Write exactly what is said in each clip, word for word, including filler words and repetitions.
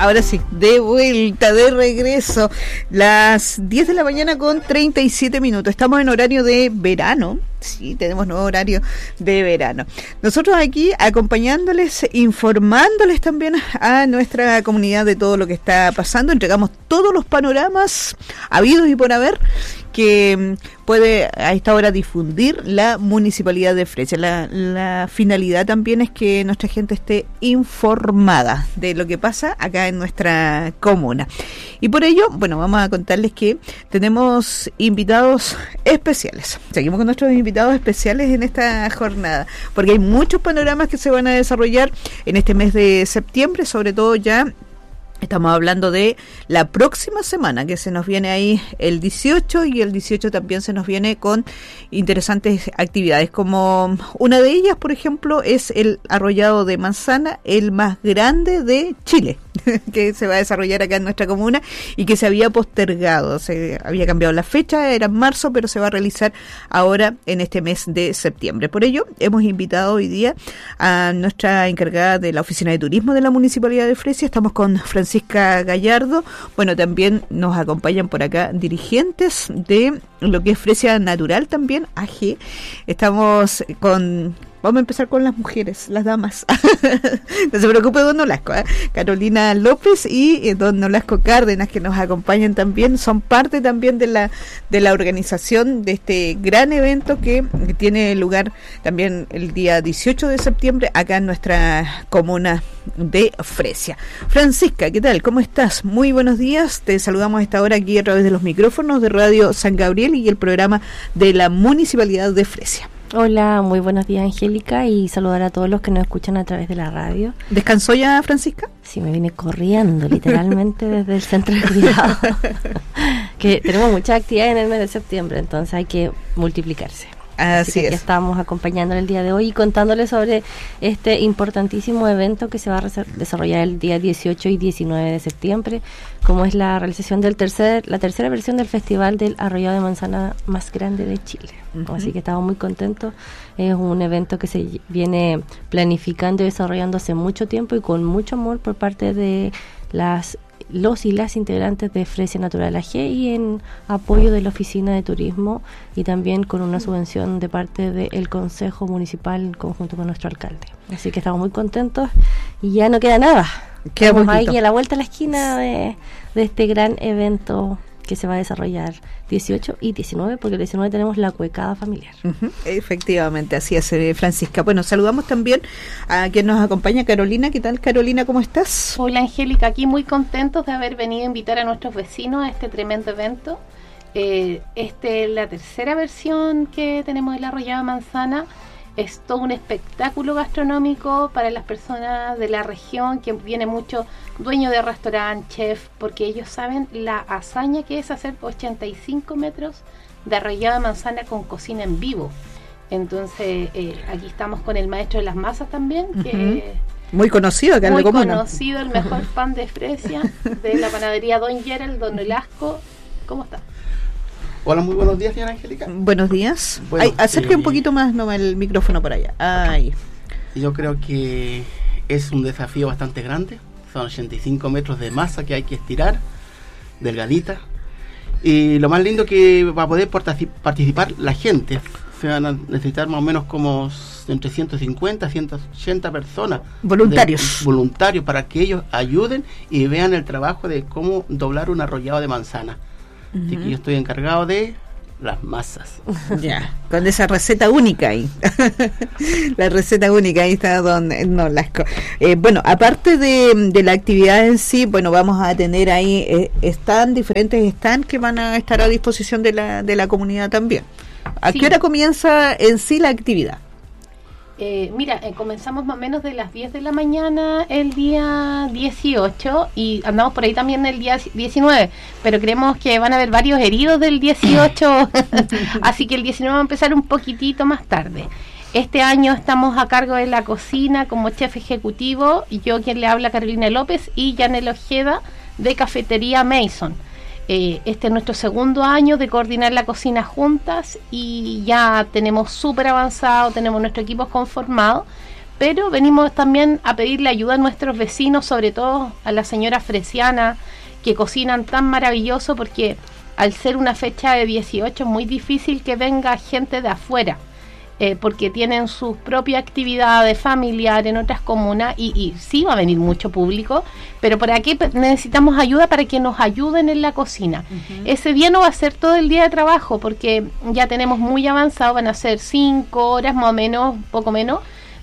Ahora sí, de vuelta, de regreso. Las diez de la mañana con treinta y siete minutos. Estamos en horario de verano. Sí, tenemos nuevo horario de verano. Nosotros aquí acompañándoles, informándoles también a nuestra comunidad de todo lo que está pasando. Entregamos todos los panoramas habidos y por haber que puede a esta hora difundir la Municipalidad de Fresia. La, la finalidad también es que nuestra gente esté informada de lo que pasa acá en nuestra comuna. Y por ello, bueno, vamos a contarles que tenemos invitados especiales. Seguimos con nuestros invitados especiales en esta jornada, porque hay muchos panoramas que se van a desarrollar en este mes de septiembre, sobre todo ya. Estamos hablando de la próxima semana, que se nos viene ahí el dieciocho, y el dieciocho también se nos viene con interesantes actividades, como una de ellas, por ejemplo, es el arrollado de manzana, el más grande de Chile, que se va a desarrollar acá en nuestra comuna y que se había postergado, se había cambiado la fecha, era en marzo, pero se va a realizar ahora en este mes de septiembre. Por ello, hemos invitado hoy día a nuestra encargada de la Oficina de Turismo de la Municipalidad de Fresia. Estamos con Francisca Gallardo. Bueno, también nos acompañan por acá dirigentes de lo que es Fresia Natural también, A G. Estamos con... Vamos a empezar con las mujeres, las damas. No se preocupe, don Nolasco, ¿eh? Carolina López y eh, don Nolasco Cárdenas, que nos acompañan también, son parte también de la de la organización de este gran evento que, que tiene lugar también el día dieciocho de septiembre acá en nuestra comuna de Fresia. Francisca, ¿qué tal? ¿Cómo estás? Muy buenos días. Te saludamos a esta hora aquí a través de los micrófonos de Radio San Gabriel y el programa de la Municipalidad de Fresia. Hola, muy buenos días, Angélica, y saludar a todos los que nos escuchan a través de la radio. ¿Descansó ya, Francisca? Sí, me vine corriendo, literalmente, desde el centro de cuidado. Que tenemos muchas actividades en el mes de septiembre, entonces hay que multiplicarse. Así, Así que es. aquí estamos acompañándole el día de hoy y contándoles sobre este importantísimo evento que se va a desarrollar el día dieciocho y diecinueve de septiembre, como es la realización del tercer, la tercera versión del Festival del Arrollado de Manzana más grande de Chile. Uh-huh. Así que estamos muy contentos. Es un evento que se viene planificando y desarrollando hace mucho tiempo y con mucho amor por parte de las los y las integrantes de Fresia Natural A G y en apoyo de la Oficina de Turismo y también con una subvención de parte del Consejo Municipal en conjunto con nuestro alcalde. Así que estamos muy contentos y ya no queda nada. Queda Estamos poquito. ahí a la vuelta a la esquina de, de este gran evento que se va a desarrollar dieciocho y diecinueve, porque el diecinueve tenemos la cuecada familiar. Uh-huh. Efectivamente, así es, eh, Francisca. Bueno, saludamos también a quien nos acompaña, Carolina. ¿Qué tal, Carolina? ¿Cómo estás? Hola, Angélica, aquí muy contentos de haber venido a invitar a nuestros vecinos a este tremendo evento. Eh, este es la tercera versión que tenemos del Arrollado de Manzana. Es todo un espectáculo gastronómico para las personas de la región, que viene mucho dueño de restaurante, chef, porque ellos saben la hazaña que es hacer ochenta y cinco metros de arrollado de manzana con cocina en vivo. Entonces, eh, aquí estamos con el maestro de las masas también, que uh-huh. Muy conocido acá en la comuna. Muy conocido, el mejor pan de Fresia, de la panadería Don Gerald, Don Nolasco. ¿Cómo está? Hola, muy buenos días, señora Angélica. Buenos días. Bueno, Ay, acerque sí, un poquito más no, el micrófono para allá. Ahí. Yo creo que es un desafío bastante grande. Son ochenta y cinco metros de masa que hay que estirar, delgadita. Y lo más lindo que va a poder participar la gente. Se van a necesitar más o menos como entre ciento cincuenta, ciento ochenta personas. Voluntarios. De, voluntarios para que ellos ayuden y vean el trabajo de cómo doblar un arrollado de manzana. Uh-huh. Así que yo estoy encargado de las masas. Ya, con esa receta única ahí. La receta única, ahí está don Nolasco. Eh, bueno, aparte de, de la actividad en sí, bueno, vamos a tener ahí eh, stand, diferentes stands que van a estar a disposición de la, de la comunidad también. ¿A sí. qué hora comienza en sí la actividad? Eh, mira, eh, comenzamos más o menos de las diez de la mañana el día dieciocho y andamos por ahí también el día diecinueve, pero creemos que van a haber varios heridos del dieciocho, así que el diecinueve va a empezar un poquitito más tarde. Este año estamos a cargo de la cocina como chef ejecutivo, yo quien le habla, Carolina López, y Yanel Ojeda de Cafetería Mason. Eh, este es nuestro segundo año de coordinar la cocina juntas y ya tenemos súper avanzado, tenemos nuestro equipo conformado, pero venimos también a pedirle ayuda a nuestros vecinos, sobre todo a las señoras fresianas que cocinan tan maravilloso, porque al ser una fecha de dieciocho es muy difícil que venga gente de afuera, eh, porque tienen sus propias actividades familiares en otras comunas, y, y sí va a venir mucho público, pero por aquí necesitamos ayuda para que nos ayuden en la cocina. Uh-huh. Ese día no va a ser todo el día de trabajo, porque ya tenemos muy avanzado, van a ser cinco horas más o menos, poco menos,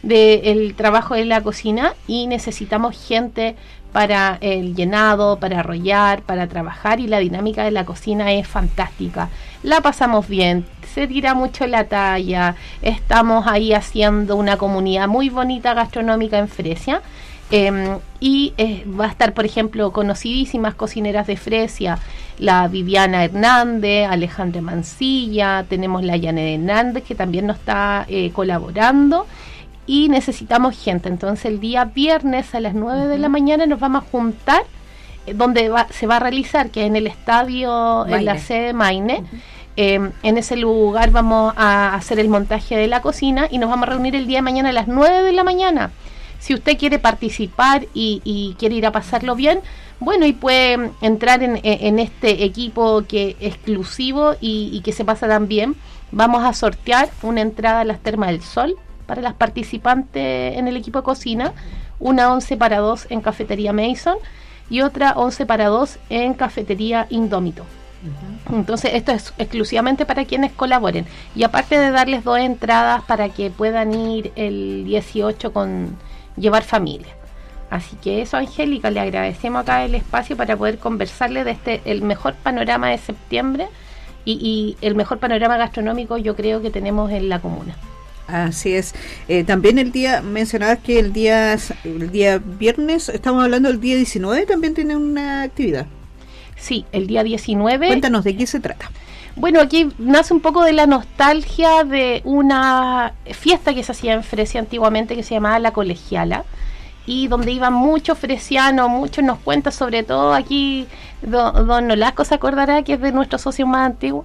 del trabajo en la cocina, y necesitamos gente para el llenado, para arrollar, para trabajar, y la dinámica de la cocina es fantástica. La pasamos bien, se tira mucho la talla, estamos ahí haciendo una comunidad muy bonita gastronómica en Fresia, eh, y eh, va a estar, por ejemplo, conocidísimas cocineras de Fresia, la Viviana Hernández, Alejandra Mancilla, tenemos la Janet Hernández, que también nos está eh, colaborando, y necesitamos gente. Entonces el día viernes a las nueve uh-huh. de la mañana nos vamos a juntar, eh, donde va, se va a realizar, que es en el estadio, Maine. En la sede Maine. Uh-huh. eh, en ese lugar vamos a hacer el montaje de la cocina, y nos vamos a reunir el día de mañana a las nueve de la mañana. Si usted quiere participar y, y quiere ir a pasarlo bien, bueno, y puede entrar en, en este equipo que es exclusivo y, y que se pasa tan bien. Vamos a sortear una entrada a las Termas del Sol para las participantes en el equipo de cocina, una once para dos en Cafetería Mason y otra once para dos en Cafetería Indómito. Uh-huh. Entonces esto es exclusivamente para quienes colaboren, y aparte de darles dos entradas para que puedan ir el dieciocho con llevar familia. Así que eso, Angélica, le agradecemos acá el espacio para poder conversarle de este, el mejor panorama de septiembre y, y el mejor panorama gastronómico yo creo que tenemos en la comuna. Así es. Eh, también el día, mencionabas que el día el día viernes, estamos hablando del día diecinueve, también tiene una actividad. Sí, el día diecinueve. Cuéntanos de qué se trata. Bueno, aquí nace un poco de la nostalgia de una fiesta que se hacía en Fresia antiguamente, que se llamaba La Colegiala, y donde iban muchos fresianos, muchos nos cuenta, sobre todo aquí don, don Nolasco se acordará, que es de nuestros socios más antiguos.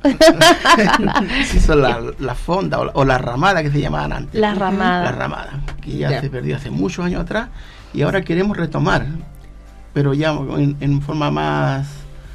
Sí, son la, la fonda o la, o la ramada que se llamaban antes. La ramada. La ramada, que ya yeah. se perdió hace muchos años atrás, y ahora queremos retomar, pero ya en, en forma más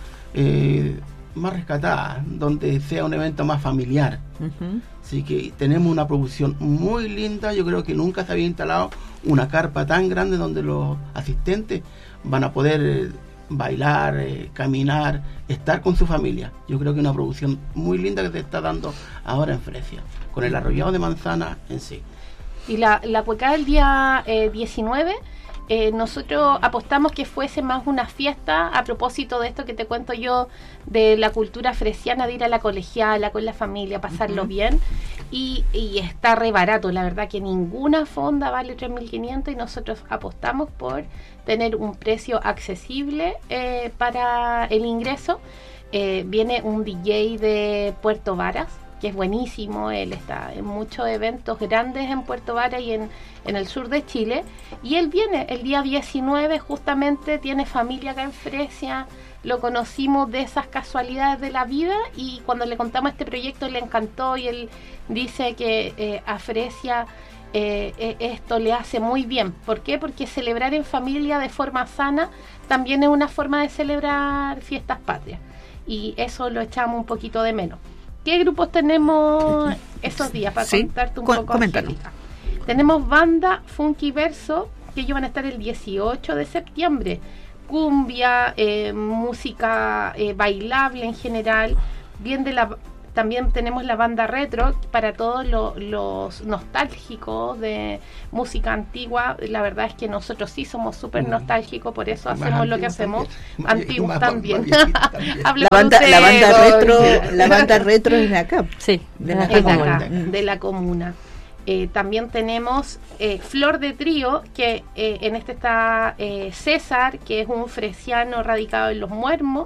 eh, más rescatada, donde sea un evento más familiar. Uh-huh. Así que tenemos una producción muy linda. Yo creo que nunca se había instalado una carpa tan grande donde los asistentes van a poder eh, bailar, eh, caminar, estar con su familia. Yo creo que es una producción muy linda que se está dando ahora en Fresia, con el arrollado de manzana en sí. Y la, la cueca del día eh, diecinueve, eh, nosotros apostamos que fuese más una fiesta, a propósito de esto que te cuento yo, de la cultura fresiana, de ir a la colegiala con la familia, pasarlo uh-huh. bien, y, y está re barato, la verdad que ninguna fonda vale tres mil quinientos, y nosotros apostamos por tener un precio accesible eh, para el ingreso. Eh, viene un D J de Puerto Varas, que es buenísimo, él está en muchos eventos grandes en Puerto Varas y en, en el sur de Chile, y él viene el día diecinueve, justamente tiene familia acá en Fresia, lo conocimos de esas casualidades de la vida, y cuando le contamos este proyecto le encantó, y él dice que eh, a Fresia eh, eh, esto le hace muy bien. ¿Por qué? Porque celebrar en familia de forma sana también es una forma de celebrar fiestas patrias, y eso lo echamos un poquito de menos. ¿Qué grupos tenemos esos días? Para sí, contarte un poco, Angélica. Tenemos banda Funky Verso, que ellos van a estar el dieciocho de septiembre. Cumbia, eh, música eh, bailable en general. Bien de la, también tenemos la banda Retro, para todos lo, los nostálgicos de música antigua. La verdad es que nosotros sí somos súper nostálgicos, por eso hacemos más lo que hacemos. Antiguos también. también. la, banda, la banda retro, la banda retro es de acá. Sí, de la, de comuna. Acá, de la comuna. Eh, también tenemos eh, Flor de Trío, que eh, en este está eh, César, que es un fresiano radicado en Los Muermos,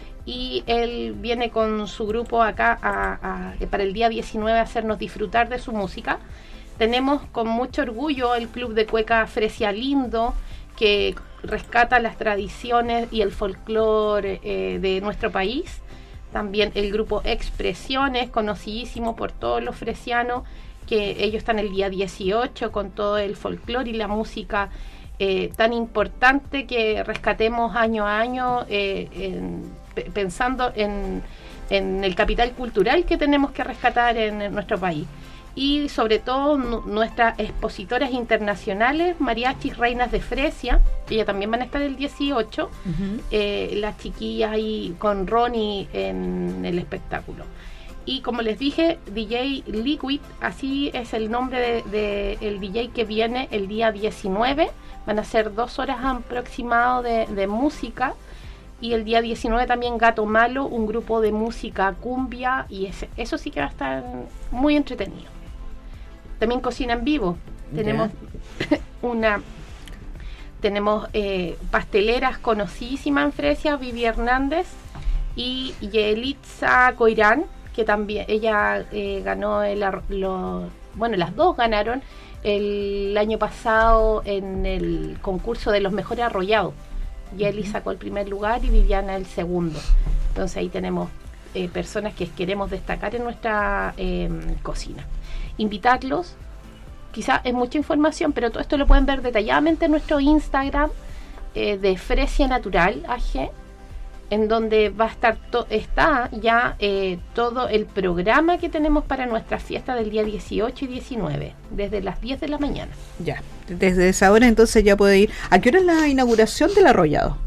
y él viene con su grupo acá a, a, para el día diecinueve a hacernos disfrutar de su música. Tenemos con mucho orgullo el Club de Cueca Fresia Lindo, que rescata las tradiciones y el folclore eh, de nuestro país. También el grupo Expresiones, conocidísimo por todos los fresianos, que ellos están el día dieciocho con todo el folclore y la música eh, tan importante que rescatemos año a año, eh, en, p- pensando en, en el capital cultural que tenemos que rescatar en, en nuestro país. Y sobre todo n- nuestras expositoras internacionales, mariachis reinas de Fresia, que ellas también van a estar el dieciocho, Ujú. eh, las chiquillas ahí con Ronnie en el espectáculo. Y como les dije, D J Liquid, así es el nombre de, de el D J que viene el día diecinueve. Van a ser dos horas aproximado de, de música. Y el día diecinueve también Gato Malo, un grupo de música cumbia. Y ese, eso sí que va a estar muy entretenido. También cocina en vivo. Ya. Tenemos una... Tenemos eh, pasteleras conocidísimas en Fresia, Vivi Hernández y Yelitza Coirán, que también ella eh, ganó el ar- lo, bueno, las dos ganaron el año pasado en el concurso de los mejores arrollados. Yeli sacó el primer lugar y Viviana el segundo. Entonces ahí tenemos eh, personas que queremos destacar en nuestra eh, cocina. Invitarlos, quizá es mucha información, pero todo esto lo pueden ver detalladamente en nuestro Instagram eh, de Fresia Natural A G, en donde va a estar to- está ya eh, todo el programa que tenemos para nuestra fiesta del día dieciocho y diecinueve, desde las diez de la mañana. Ya, desde esa hora entonces ya puede ir. ¿A qué hora es la inauguración del arrollado?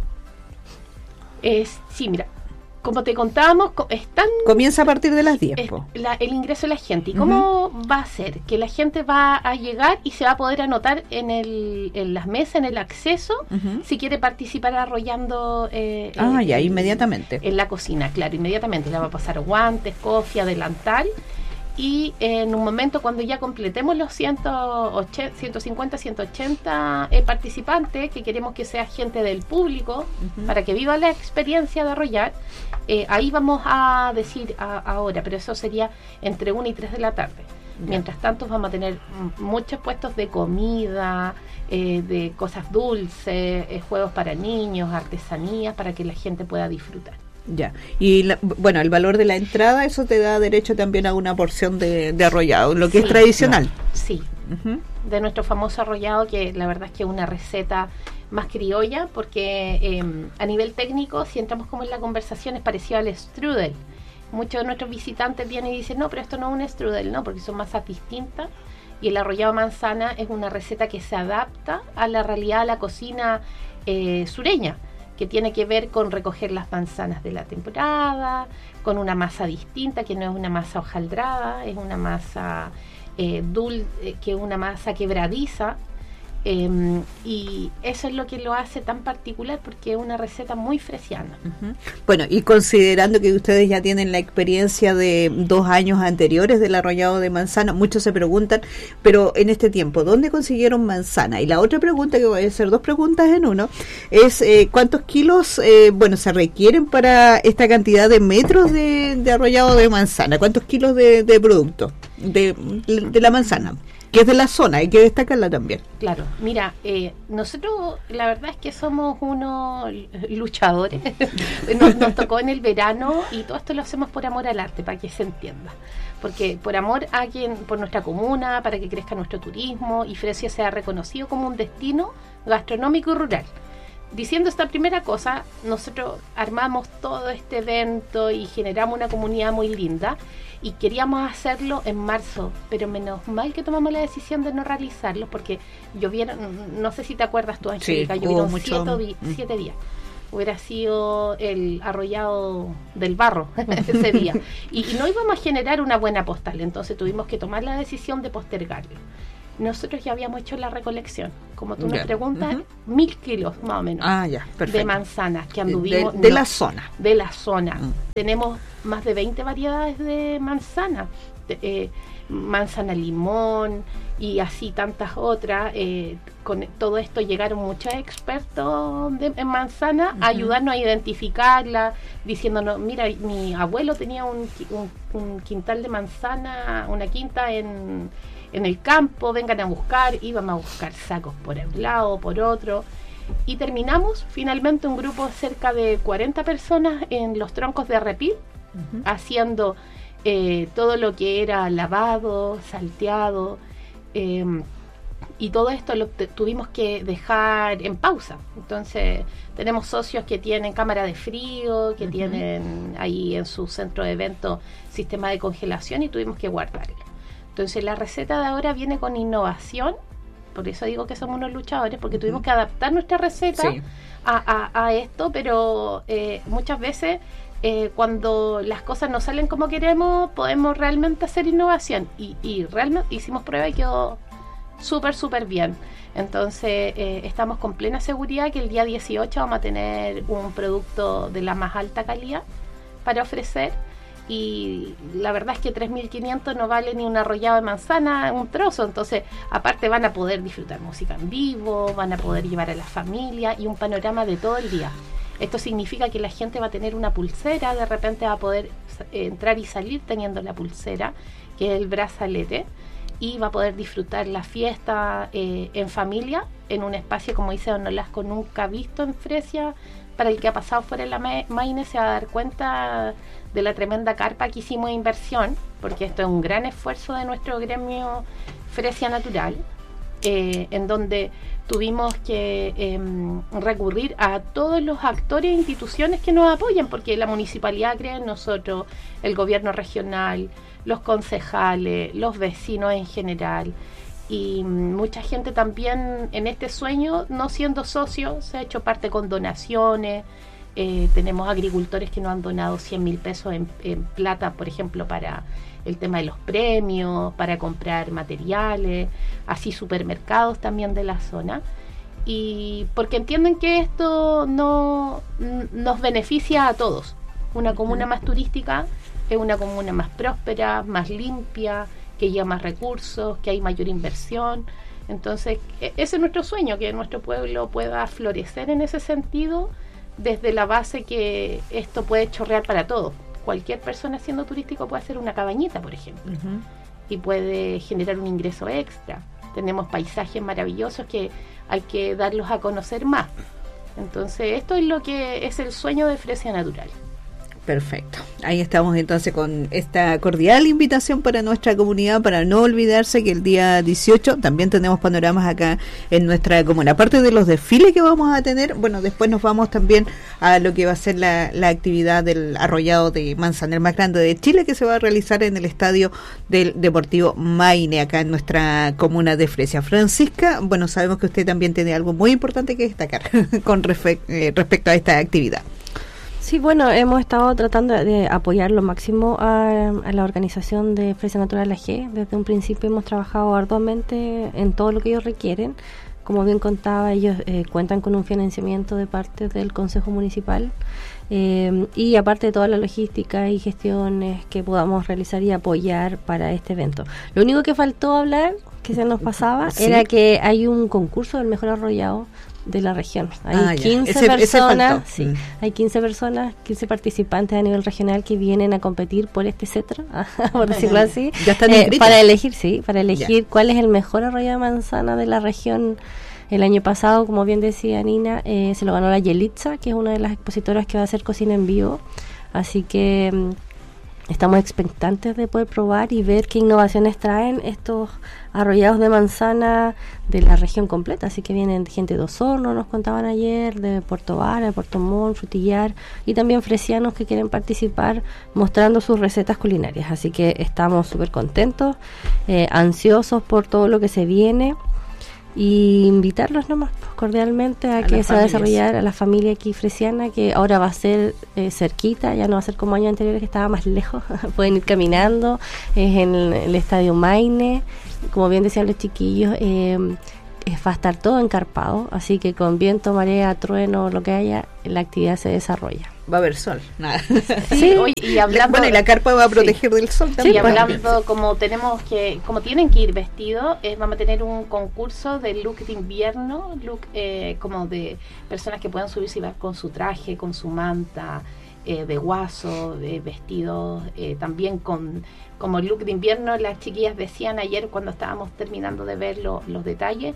Es, sí, mira, como te contábamos, co- están Comienza a partir de las diez. es po. la- el ingreso de la gente. ¿Y cómo va a ser? Que la gente va a llegar y se va a poder anotar en, el, en las mesas, en el acceso, Ujú. si quiere participar arrollando eh, Ah, eh, ya, el- inmediatamente. en la cocina, claro, inmediatamente. Le va a pasar guantes, cofia, delantal. Y en un momento cuando ya completemos los ciento ochenta, ciento cincuenta, ciento ochenta eh, participantes, que queremos que sea gente del público, Ujú. para que viva la experiencia de arrollar, eh, ahí vamos a decir a- ahora, pero eso sería entre una y tres de la tarde. Ya. Mientras tanto vamos a tener mm, muchos puestos de comida, eh, de cosas dulces, eh, juegos para niños, artesanías, para que la gente pueda disfrutar. Ya. Y la- bueno, el valor de la entrada, eso te da derecho también a una porción de, de arrollado, lo que es Sí. tradicional. Sí, Ujú. de nuestro famoso arrollado, que la verdad es que es una receta más criolla, porque eh, a nivel técnico, si entramos como en la conversación, es parecido al strudel. Muchos de nuestros visitantes vienen y dicen, no, pero esto no es un strudel, no, porque son masas distintas. Y el arrollado manzana es una receta que se adapta a la realidad de la cocina eh, sureña, que tiene que ver con recoger las manzanas de la temporada, con una masa distinta, que no es una masa hojaldrada, es una masa eh, dulce, que es una masa quebradiza. Eh, y eso es lo que lo hace tan particular, porque es una receta muy fresiana. Ujú. Bueno, y considerando que ustedes ya tienen la experiencia de dos años anteriores del arrollado de manzana, muchos se preguntan, pero en este tiempo, ¿dónde consiguieron manzana? Y la otra pregunta, que voy a hacer dos preguntas en uno, es eh, ¿cuántos kilos eh, bueno se requieren para esta cantidad de metros de, de arrollado de manzana? ¿Cuántos kilos de, de producto de, de la manzana? Que es de la zona, hay que destacarla también. Claro, mira, eh, nosotros la verdad es que somos unos luchadores. nos, nos tocó en el verano y todo esto lo hacemos por amor al arte, para que se entienda. Porque por amor a quien, por nuestra comuna, para que crezca nuestro turismo y Fresia sea reconocido como un destino gastronómico y rural. Diciendo esta primera cosa, nosotros armamos todo este evento y generamos una comunidad muy linda, y queríamos hacerlo en marzo, pero menos mal que tomamos la decisión de no realizarlo, porque llovieron, no sé si te acuerdas tú, Angélica, Sí, llovieron hubo mucho- siete, di- mm. siete días. Hubiera sido el arrollado del barro ese día. Y, y no íbamos a generar una buena postal, entonces tuvimos que tomar la decisión de postergarlo. Nosotros ya habíamos hecho la recolección, como tú Ya. nos preguntas, Ujú. mil kilos más o menos Ah, ya, perfecto. de manzanas que De, anduvimos de no, la zona. de la zona. Mm. Tenemos más de veinte variedades de manzana, de, eh, manzana limón y así tantas otras. Eh, con todo esto llegaron muchos expertos de, en manzana Ujú. a ayudarnos a identificarla, diciéndonos, mira, mi abuelo tenía un, qui- un, un quintal de manzana, una quinta en, en el campo, vengan a buscar. Íbamos a buscar sacos por un lado, por otro. Y terminamos finalmente un grupo cerca de cuarenta personas en los troncos de Repil, Ujú. haciendo eh, todo lo que era lavado, salteado, eh, y todo esto lo te, tuvimos que dejar en pausa. Entonces tenemos socios que tienen cámara de frío, que uh-huh. tienen ahí en su centro de evento sistema de congelación, y tuvimos que guardarlo. Entonces la receta de ahora viene con innovación, por eso digo que somos unos luchadores, porque uh-huh. tuvimos que adaptar nuestra receta sí. a, a, a esto, pero eh, muchas veces eh, cuando las cosas no salen como queremos, podemos realmente hacer innovación, y, y realmente hicimos prueba y quedó súper, súper bien. Entonces eh, estamos con plena seguridad que el día dieciocho vamos a tener un producto de la más alta calidad para ofrecer, y la verdad es que tres mil quinientos no vale ni un arrollado de manzana, un trozo. Entonces aparte van a poder disfrutar música en vivo, van a poder llevar a la familia y un panorama de todo el día. Esto significa que la gente va a tener una pulsera, de repente va a poder eh, entrar y salir teniendo la pulsera, que es el brazalete, y va a poder disfrutar la fiesta eh, en familia, en un espacio, como dice Don Nolasco, nunca visto en Fresia. Para el que ha pasado fuera de la Maine se va a dar cuenta de la tremenda carpa que hicimos de inversión, porque esto es un gran esfuerzo de nuestro gremio Fresia Natural, eh, en donde tuvimos que eh, recurrir a todos los actores e instituciones que nos apoyan, porque la municipalidad cree en nosotros, el gobierno regional, los concejales, los vecinos en general, y mucha gente también en este sueño, no siendo socio, se ha hecho parte con donaciones. Eh, tenemos agricultores que nos han donado cien mil pesos en, en plata, por ejemplo, para el tema de los premios, para comprar materiales, así supermercados también de la zona, y porque entienden que esto no n- nos beneficia a todos. Una comuna más turística es una comuna más próspera, más limpia, que lleva más recursos, que hay mayor inversión. Entonces, ese es nuestro sueño, que nuestro pueblo pueda florecer en ese sentido, desde la base que esto puede chorrear para todos. Cualquier persona siendo turístico puede hacer una cabañita, por ejemplo, uh-huh. y puede generar un ingreso extra. Tenemos paisajes maravillosos que hay que darlos a conocer más. Entonces, esto es lo que es el sueño de Fresia Natural. Perfecto. Ahí estamos entonces con esta cordial invitación para nuestra comunidad, para no olvidarse que el día dieciocho también tenemos panoramas acá en nuestra comuna. Aparte de los desfiles que vamos a tener, bueno, después nos vamos también a lo que va a ser la, la actividad del arrollado de manzana, el más grande de Chile, que se va a realizar en el estadio del Deportivo Maine, acá en nuestra comuna de Fresia. Francisca, bueno, sabemos que usted también tiene algo muy importante que destacar con respe- eh, respecto a esta actividad. Sí, bueno, hemos estado tratando de apoyar lo máximo a, a la organización de Fresia Natural A G. Desde un principio hemos trabajado arduamente en todo lo que ellos requieren. Como bien contaba, ellos eh, cuentan con un financiamiento de parte del Consejo Municipal, eh, y aparte de toda la logística y gestiones que podamos realizar y apoyar para este evento. Lo único que faltó hablar, que se nos pasaba, ¿sí? Era que hay un concurso del mejor arrollado de la región. Hay ah, quince ese, personas, ese sí, mm. hay quince personas, quince participantes a nivel regional que vienen a competir por este cetro, por decirlo así. Ya están eh, para elegir, sí, para elegir ya. cuál es el mejor arrollado de manzana de la región. El año pasado, como bien decía Nina, eh, se lo ganó la Yelitza, que es una de las expositoras que va a hacer cocina en vivo. Así que mm, estamos expectantes de poder probar y ver qué innovaciones traen estos arrollados de manzana de la región completa. Así que vienen gente de Osorno, nos contaban ayer, de Puerto Vara, de Puerto Montt, Frutillar, y también fresianos que quieren participar mostrando sus recetas culinarias. Así que estamos súper contentos, eh, ansiosos por todo lo que se viene, y invitarlos nomás pues, cordialmente a, a que se va a desarrollar a la familia aquí fresiana, que ahora va a ser eh, cerquita, ya no va a ser como años anteriores que estaba más lejos. Pueden ir caminando, es en el, el Estadio Maine, como bien decían los chiquillos, eh, va a estar todo encarpado, así que con viento, marea, trueno, lo que haya, la actividad se desarrolla. Va a haber sol, nada. Sí, oye, y hablando, bueno, y la carpa va a proteger sí. del sol también. Sí, y hablando, como tenemos que, como tienen que ir vestidos, eh, vamos a tener un concurso de look de invierno, look eh, como de personas que puedan subirse y va con su traje, con su manta, eh, de guaso, de vestidos, eh, también con como look de invierno. Las chiquillas decían ayer cuando estábamos terminando de ver lo, los detalles,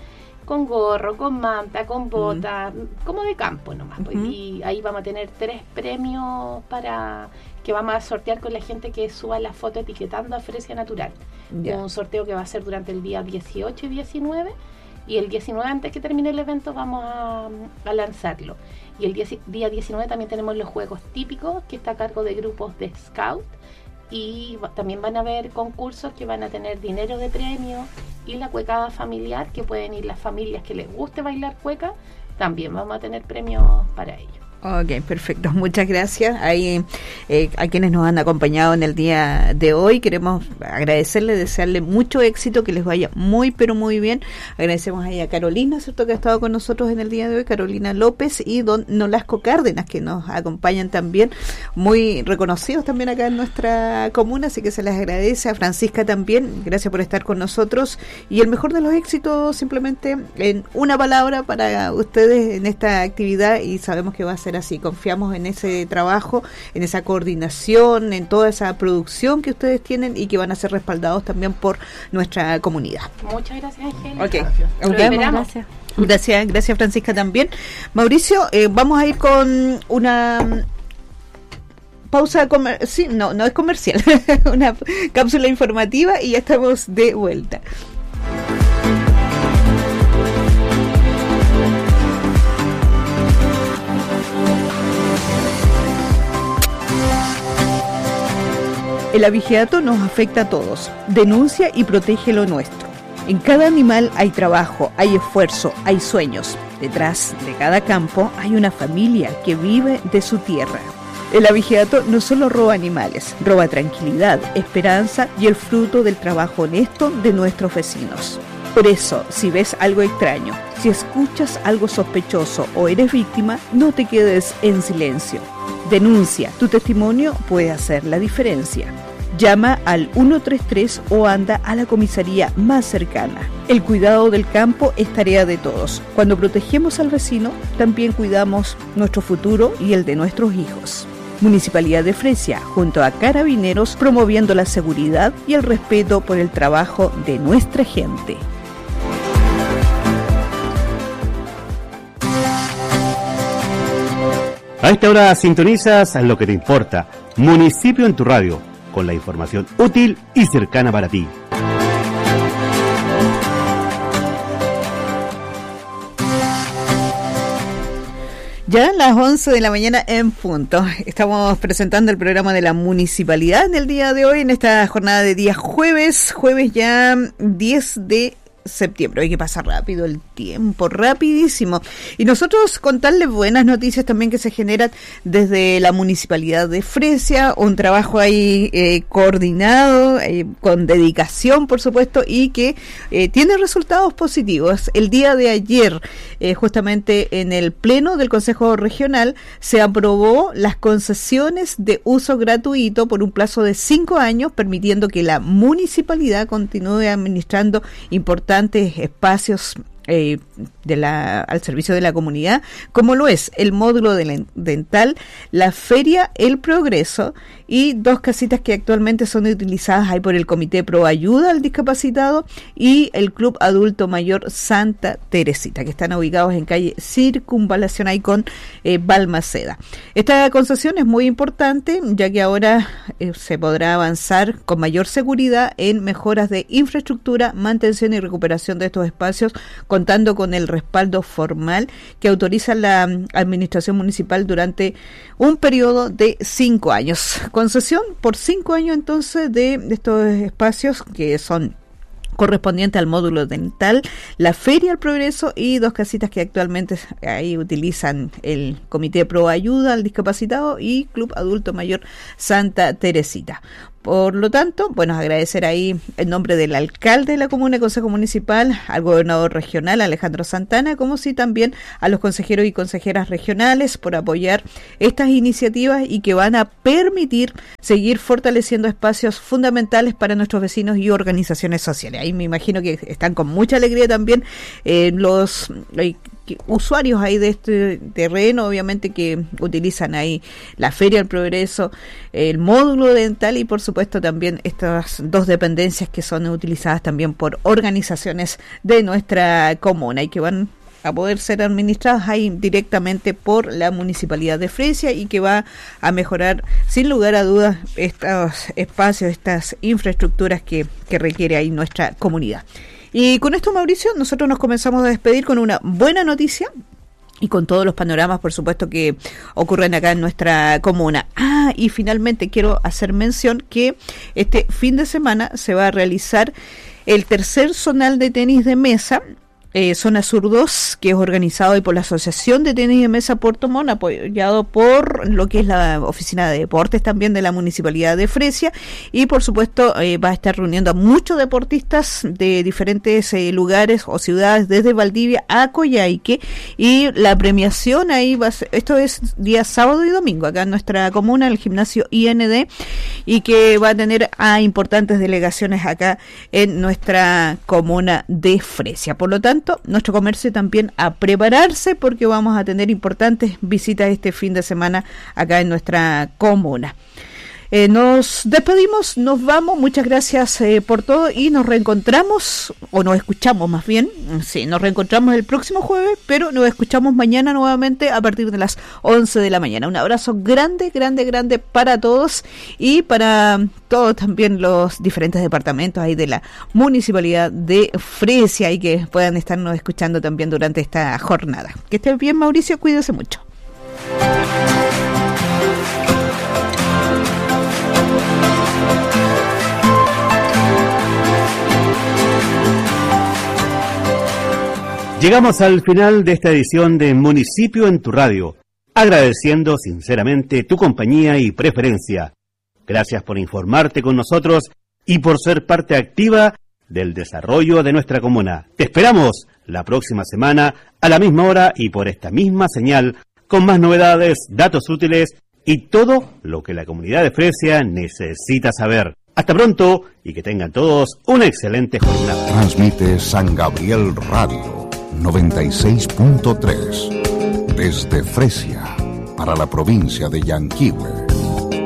con gorro, con manta, con bota, mm. como de campo nomás. Uh-huh. Pues, y ahí vamos a tener tres premios para que vamos a sortear con la gente que suba la foto etiquetando a Fresia Natural. Yeah. Un sorteo que va a ser durante el día dieciocho y diecinueve, y el diecinueve, antes que termine el evento, vamos a, a lanzarlo. Y el diez, día diecinueve también tenemos los juegos típicos, que está a cargo de grupos de scout, y va, también van a haber concursos que van a tener dinero de premio, y la cuecada familiar, que pueden ir las familias que les guste bailar cueca, también vamos a tener premios para ellos. Ok, perfecto. Muchas gracias ahí, eh, a quienes nos han acompañado en el día de hoy. Queremos agradecerle, desearle mucho éxito, que les vaya muy, pero muy bien. Agradecemos ahí a Carolina, ¿cierto?, que ha estado con nosotros en el día de hoy, Carolina López, y don Nolasco Cárdenas, que nos acompañan también, muy reconocidos también acá en nuestra comuna, así que se les agradece. A Francisca también, gracias por estar con nosotros, y el mejor de los éxitos, simplemente en una palabra para ustedes en esta actividad, y sabemos que va a ser así. Confiamos en ese trabajo, en esa coordinación, en toda esa producción que ustedes tienen, y que van a ser respaldados también por nuestra comunidad. Muchas gracias, Angélica. Okay. Okay. Okay. Gracias. Gracias, gracias Francisca también. Mauricio, eh, vamos a ir con una pausa comer- sí, no, no es comercial, una cápsula informativa, y ya estamos de vuelta. El abigeato nos afecta a todos. Denuncia y protege lo nuestro. En cada animal hay trabajo, hay esfuerzo, hay sueños. Detrás de cada campo hay una familia que vive de su tierra. El abigeato no solo roba animales, roba tranquilidad, esperanza y el fruto del trabajo honesto de nuestros vecinos. Por eso, si ves algo extraño, si escuchas algo sospechoso o eres víctima, no te quedes en silencio. Denuncia, tu testimonio puede hacer la diferencia. Llama al uno tres tres o anda a la comisaría más cercana. El cuidado del campo es tarea de todos. Cuando protegemos al vecino, también cuidamos nuestro futuro y el de nuestros hijos. Municipalidad de Fresia, junto a Carabineros, promoviendo la seguridad y el respeto por el trabajo de nuestra gente. A esta hora sintonizas lo que te importa. Municipio en tu radio, con la información útil y cercana para ti. Ya a las once de la mañana en punto. Estamos presentando el programa de la municipalidad en el día de hoy, en esta jornada de día jueves, jueves ya diez de septiembre. Hay que pasar rápido el tiempo, rapidísimo. Y nosotros contarles buenas noticias también que se generan desde la Municipalidad de Fresia, un trabajo ahí eh, coordinado, eh, con dedicación, por supuesto, y que eh, tiene resultados positivos. El día de ayer, eh, justamente en el Pleno del Consejo Regional, se aprobó las concesiones de uso gratuito por un plazo de cinco años, permitiendo que la municipalidad continúe administrando importantes espacios Eh, de la, al servicio de la comunidad, como lo es el módulo de la, dental, la feria El Progreso y dos casitas que actualmente son utilizadas ahí por el Comité Pro Ayuda al Discapacitado y el Club Adulto Mayor Santa Teresita, que están ubicados en calle Circunvalación ahí con eh, Balmaceda. Esta concesión es muy importante, ya que ahora eh, se podrá avanzar con mayor seguridad en mejoras de infraestructura, mantención y recuperación de estos espacios, contando con el respaldo formal que autoriza la administración municipal durante un periodo de cinco años. Concesión por cinco años entonces de estos espacios que son correspondiente al módulo dental, la Feria El Progreso y dos casitas que actualmente ahí utilizan el Comité Pro Ayuda al Discapacitado y Club Adulto Mayor Santa Teresita. Por lo tanto, bueno, agradecer ahí en nombre del alcalde de la comuna y consejo municipal, al gobernador regional Alejandro Santana, como sí también a los consejeros y consejeras regionales por apoyar estas iniciativas y que van a permitir seguir fortaleciendo espacios fundamentales para nuestros vecinos y organizaciones sociales. Ahí me imagino que están con mucha alegría también eh, los eh, que, usuarios ahí de este terreno, obviamente que utilizan ahí la Feria del Progreso, el módulo dental y por supuesto también estas dos dependencias que son utilizadas también por organizaciones de nuestra comuna y que van a poder ser administradas ahí directamente por la Municipalidad de Fresia y que va a mejorar sin lugar a dudas estos espacios, estas infraestructuras que, que requiere ahí nuestra comunidad. Y con esto, Mauricio, nosotros nos comenzamos a despedir con una buena noticia y con todos los panoramas, por supuesto, que ocurren acá en nuestra comuna. Ah, y finalmente quiero hacer mención que este fin de semana se va a realizar el tercer zonal de tenis de mesa, Eh, Zona Sur dos, que es organizado por la Asociación de Tenis de Mesa Puerto Montt, apoyado por lo que es la Oficina de Deportes también de la Municipalidad de Fresia, y por supuesto eh, va a estar reuniendo a muchos deportistas de diferentes eh, lugares o ciudades, desde Valdivia a Coyhaique, y la premiación ahí va a ser, esto es día sábado y domingo acá en nuestra comuna, el gimnasio I N D, y que va a tener a importantes delegaciones acá en nuestra comuna de Fresia. Por lo tanto, nuestro comercio también a prepararse porque vamos a tener importantes visitas este fin de semana acá en nuestra comuna. Eh, nos despedimos, nos vamos, muchas gracias eh, por todo y nos reencontramos, o nos escuchamos más bien, sí, nos reencontramos el próximo jueves, pero nos escuchamos mañana nuevamente a partir de las once de la mañana. Un abrazo grande, grande, grande para todos y para todos también los diferentes departamentos ahí de la Municipalidad de Fresia y que puedan estarnos escuchando también durante esta jornada. Que estén bien, Mauricio, cuídese mucho. Llegamos al final de esta edición de Municipio en tu Radio, agradeciendo sinceramente tu compañía y preferencia. Gracias por informarte con nosotros y por ser parte activa del desarrollo de nuestra comuna. Te esperamos la próxima semana a la misma hora y por esta misma señal, con más novedades, datos útiles y todo lo que la comunidad de Fresia necesita saber. Hasta pronto y que tengan todos una excelente jornada. Transmite San Gabriel Radio noventa y seis punto tres desde Fresia para la provincia de Yanquihue.